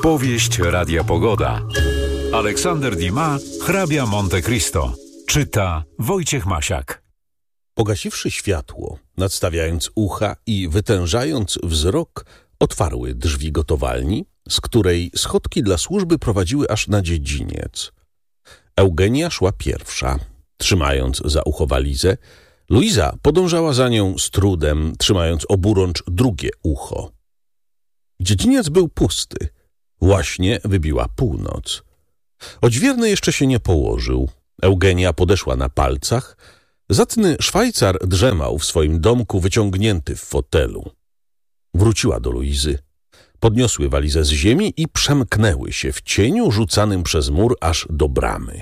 Powieść Radia Pogoda. Aleksander Dumas, hrabia Monte Cristo. Czyta Wojciech Masiak. Pogasiwszy światło, nadstawiając ucha i wytężając wzrok, otwarły drzwi gotowalni, z której schodki dla służby prowadziły aż na dziedziniec. Eugenia szła pierwsza, trzymając za ucho walizę. Luiza podążała za nią z trudem, trzymając oburącz drugie ucho. Dziedziniec był pusty. Właśnie wybiła północ. Odźwierny jeszcze się nie położył. Eugenia podeszła na palcach. Zacny Szwajcar drzemał w swoim domku, wyciągnięty w fotelu. Wróciła do Luizy. Podniosły walizę z ziemi i przemknęły się w cieniu rzucanym przez mur aż do bramy.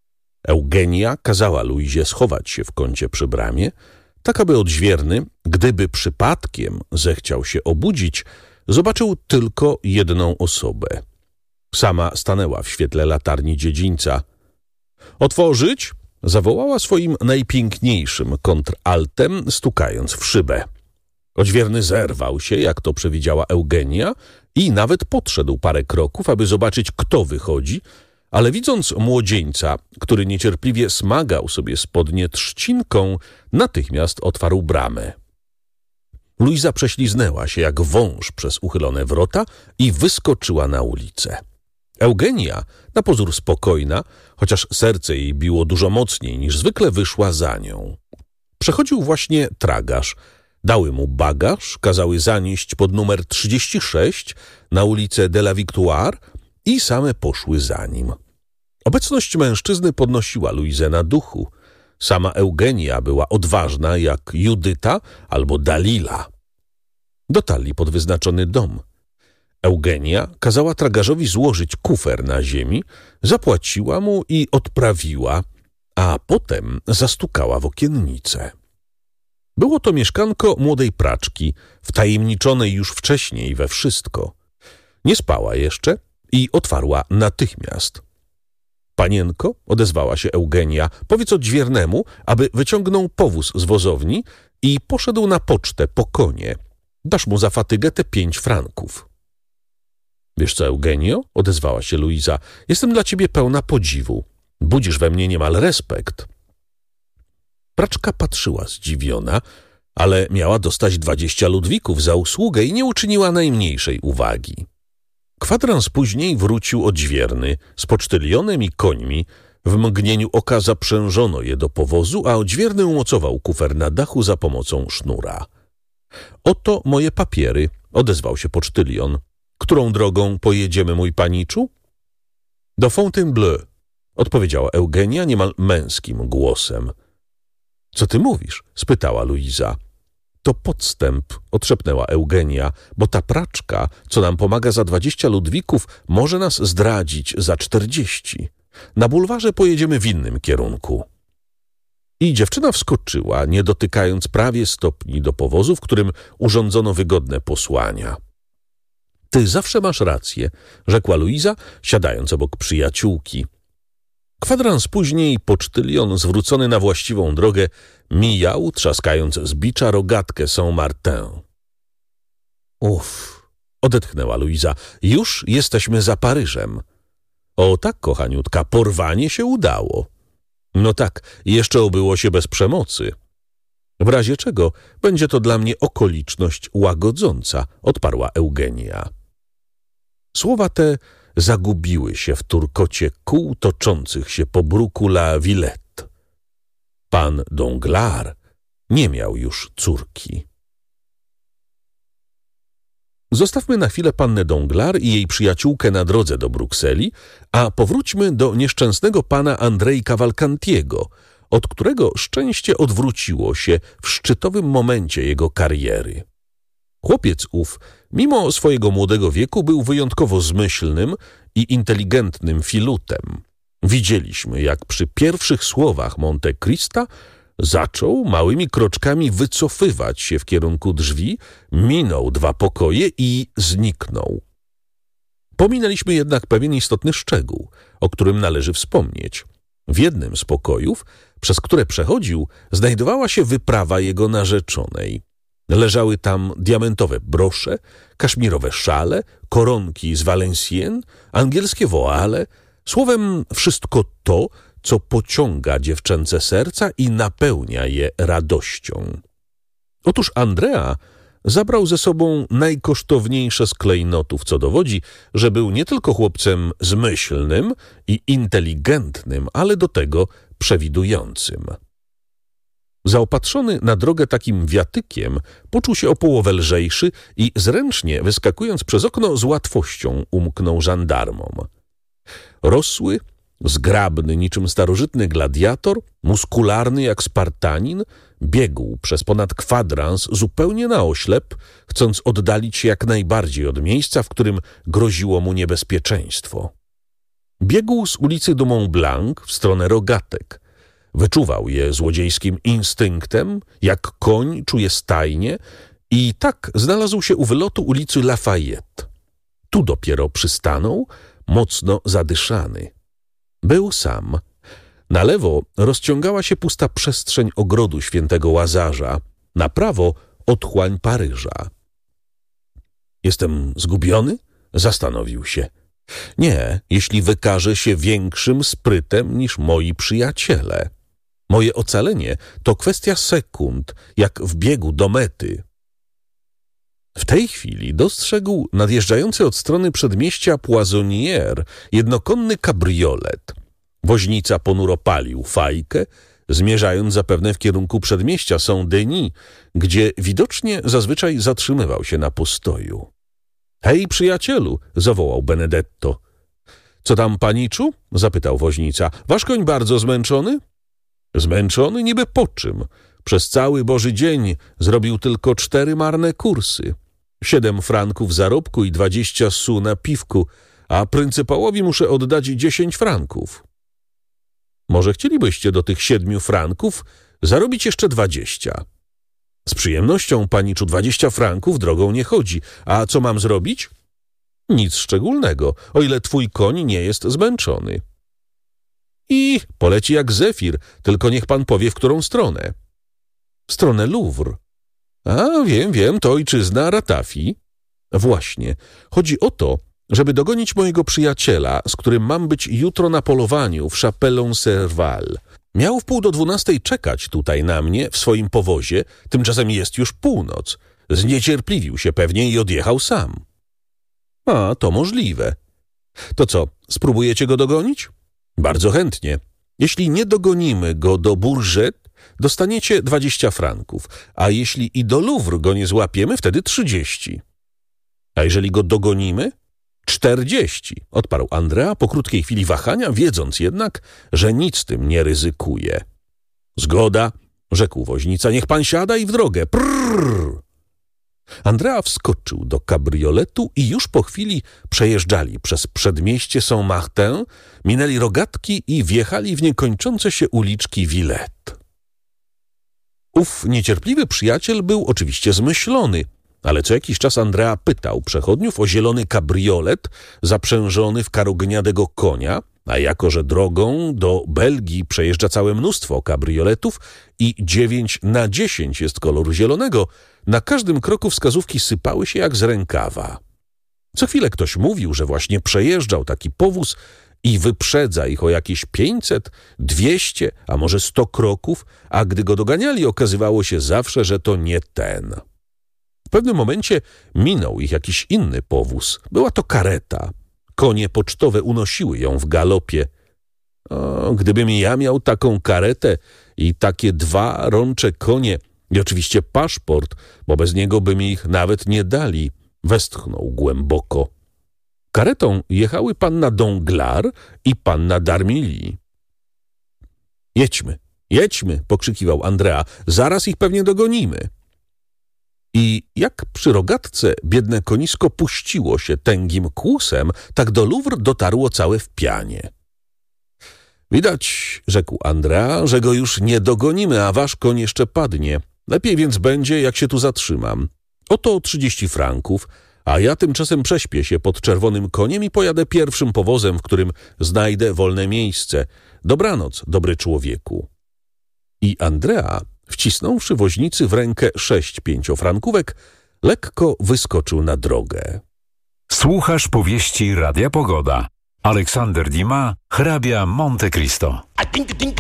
Eugenia kazała Luizie schować się w kącie przy bramie, tak aby odźwierny, gdyby przypadkiem zechciał się obudzić, zobaczył tylko jedną osobę. Sama stanęła w świetle latarni dziedzińca. „Otworzyć!” zawołała swoim najpiękniejszym kontraltem, stukając w szybę. Odźwierny zerwał się, jak to przewidziała Eugenia, i nawet podszedł parę kroków, aby zobaczyć, kto wychodzi, ale widząc młodzieńca, który niecierpliwie smagał sobie spodnie trzcinką, natychmiast otwarł bramę. Luiza prześliznęła się jak wąż przez uchylone wrota i wyskoczyła na ulicę. Eugenia, na pozór spokojna, chociaż serce jej biło dużo mocniej niż zwykle, wyszła za nią. Przechodził właśnie tragarz. Dały mu bagaż, kazały zanieść pod numer 36 na ulicę de la Victoire i same poszły za nim. Obecność mężczyzny podnosiła Luizę na duchu. Sama Eugenia była odważna jak Judyta albo Dalila. Dotarli pod wyznaczony dom. Eugenia kazała tragarzowi złożyć kufer na ziemi, zapłaciła mu i odprawiła, a potem zastukała w okiennicę. Było to mieszkanko młodej praczki, wtajemniczonej już wcześniej we wszystko. Nie spała jeszcze i otwarła natychmiast. „Panienko”, odezwała się Eugenia, „powiedz odźwiernemu, aby wyciągnął powóz z wozowni i poszedł na pocztę po konie. Dasz mu za fatygę te 5 franków. „Wiesz co, Eugenio”, odezwała się Luiza, „jestem dla ciebie pełna podziwu. Budzisz we mnie niemal respekt”. Praczka patrzyła zdziwiona, ale miała dostać 20 ludwików za usługę i nie uczyniła najmniejszej uwagi. Kwadrans później wrócił odźwierny z pocztylionem i końmi. W mgnieniu oka zaprzężono je do powozu, a odźwierny umocował kufer na dachu za pomocą sznura. „Oto moje papiery”, odezwał się pocztylion. „Którą drogą pojedziemy, mój paniczu?” „Do Fontainebleau”, odpowiedziała Eugenia niemal męskim głosem. „Co ty mówisz?” spytała Luiza. „To podstęp”, odszepnęła Eugenia, „bo ta praczka, co nam pomaga za 20 ludwików, może nas zdradzić za 40. Na bulwarze pojedziemy w innym kierunku”. I dziewczyna wskoczyła, nie dotykając prawie stopni do powozu, w którym urządzono wygodne posłania. „Ty zawsze masz rację”, rzekła Luiza, siadając obok przyjaciółki. Kwadrans później pocztylion, zwrócony na właściwą drogę, mijał, trzaskając z bicza rogatkę Saint-Martin. „Uff”, odetchnęła Luiza, „już jesteśmy za Paryżem”. „O tak, kochaniutka, porwanie się udało”. „No tak, jeszcze obyło się bez przemocy”. „W razie czego będzie to dla mnie okoliczność łagodząca”, odparła Eugenia. Słowa te zagubiły się w turkocie kół toczących się po bruku La Villette. Pan Danglars nie miał już córki. Zostawmy na chwilę pannę Danglars i jej przyjaciółkę na drodze do Brukseli, a powróćmy do nieszczęsnego pana Andrei Cavalcantiego, od którego szczęście odwróciło się w szczytowym momencie jego kariery. Chłopiec ów, mimo swojego młodego wieku, był wyjątkowo zmyślnym i inteligentnym filutem. Widzieliśmy, jak przy pierwszych słowach Monte Crista zaczął małymi kroczkami wycofywać się w kierunku drzwi, minął 2 pokoje i zniknął. Pominęliśmy jednak pewien istotny szczegół, o którym należy wspomnieć. W jednym z pokojów, przez które przechodził, znajdowała się wyprawa jego narzeczonej. Leżały tam diamentowe brosze, kaszmirowe szale, koronki z Valenciennes, angielskie woale, słowem wszystko to, co pociąga dziewczęce serca i napełnia je radością. Otóż Andrea zabrał ze sobą najkosztowniejsze z klejnotów, co dowodzi, że był nie tylko chłopcem zmyślnym i inteligentnym, ale do tego przewidującym. Zaopatrzony na drogę takim wiatykiem, poczuł się o połowę lżejszy i zręcznie, wyskakując przez okno, z łatwością umknął żandarmom. Rosły, zgrabny niczym starożytny gladiator, muskularny jak Spartanin, biegł przez ponad kwadrans zupełnie na oślep, chcąc oddalić się jak najbardziej od miejsca, w którym groziło mu niebezpieczeństwo. Biegł z ulicy du Mont Blanc w stronę rogatek. Wyczuwał je złodziejskim instynktem, jak koń czuje stajnię, i tak znalazł się u wylotu ulicy Lafayette. Tu dopiero przystanął, mocno zadyszany. Był sam. Na lewo rozciągała się pusta przestrzeń ogrodu świętego Łazarza, na prawo otchłań Paryża. Jestem zgubiony? Zastanowił się. Nie, jeśli wykażę się większym sprytem niż moi przyjaciele. Moje ocalenie to kwestia sekund, jak w biegu do mety. W tej chwili dostrzegł nadjeżdżający od strony przedmieścia Poissonnière jednokonny kabriolet. Woźnica ponuro palił fajkę, zmierzając zapewne w kierunku przedmieścia Saint-Denis, gdzie widocznie zazwyczaj zatrzymywał się na postoju. — Hej, przyjacielu! — zawołał Benedetto. — Co tam, paniczu? — zapytał woźnica. — Wasz koń bardzo zmęczony? — Zmęczony niby po czym? Przez cały Boży dzień zrobił tylko 4 marne kursy. 7 franków zarobku i 20 sous na piwku, a pryncypałowi muszę oddać 10 franków. Może chcielibyście do tych 7 franków zarobić jeszcze 20? Z przyjemnością, paniczu, 20 franków drogą nie chodzi. A co mam zrobić? Nic szczególnego, o ile twój koń nie jest zmęczony. I poleci jak zefir, tylko niech pan powie, w którą stronę. W stronę Louvre. A, wiem, to ojczyzna Ratafi. Właśnie, chodzi o to, żeby dogonić mojego przyjaciela, z którym mam być jutro na polowaniu w Chapelon-Serval. Miał w 11:30 czekać tutaj na mnie w swoim powozie, tymczasem jest już północ. Zniecierpliwił się pewnie i odjechał sam. A, to możliwe. To co, spróbujecie go dogonić? Bardzo chętnie. Jeśli nie dogonimy go do Bourget, dostaniecie 20 franków, a jeśli i do Louvre go nie złapiemy, wtedy 30. A jeżeli go dogonimy? 40, odparł Andrea po krótkiej chwili wahania, wiedząc jednak, że nic tym nie ryzykuje. Zgoda, rzekł woźnica, niech pan siada i w drogę. Prrr! Andrea wskoczył do kabrioletu i już po chwili przejeżdżali przez przedmieście Saint-Martin, minęli rogatki i wjechali w niekończące się uliczki Villette. Ów niecierpliwy przyjaciel był oczywiście zmyślony, ale co jakiś czas Andrea pytał przechodniów o zielony kabriolet zaprzężony w karogniadego konia, a jako że drogą do Belgii przejeżdża całe mnóstwo kabrioletów i 9 na 10 jest koloru zielonego, na każdym kroku wskazówki sypały się jak z rękawa. Co chwilę ktoś mówił, że właśnie przejeżdżał taki powóz i wyprzedza ich o jakieś 500, 200, a może 100 kroków, a gdy go doganiali, okazywało się zawsze, że to nie ten. W pewnym momencie minął ich jakiś inny powóz. Była to kareta. Konie pocztowe unosiły ją w galopie. O, gdybym ja miał taką karetę i takie 2 rącze konie i oczywiście paszport, bo bez niego by mi ich nawet nie dali, westchnął głęboko. Karetą jechały panna Danglars i panna d'Armilly. Jedźmy, pokrzykiwał Andrea, zaraz ich pewnie dogonimy. I jak przy rogatce biedne konisko puściło się tęgim kłusem, tak do Louvre dotarło całe w pianie. Widać, rzekł Andrea, że go już nie dogonimy, a wasz koń jeszcze padnie. Lepiej więc będzie, jak się tu zatrzymam. Oto 30 franków, a ja tymczasem prześpię się pod czerwonym koniem i pojadę pierwszym powozem, w którym znajdę wolne miejsce. Dobranoc, dobry człowieku. I Andrea Wcisnąwszy woźnicy w rękę 6 pięciofrankówek, lekko wyskoczył na drogę. Słuchasz powieści Radia Pogoda. Aleksander Dumas, hrabia Monte Cristo.